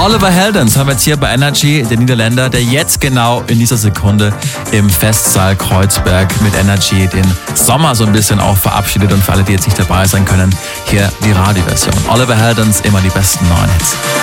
Oliver Heldens haben wir jetzt hier bei Energy, der Niederländer, der jetzt genau in dieser Sekunde im Festsaal Kreuzberg mit Energy den Sommer so ein bisschen auch verabschiedet. Und für alle, die jetzt nicht dabei sein können, hier die Radioversion. Oliver Heldens, immer die besten neuen Hits.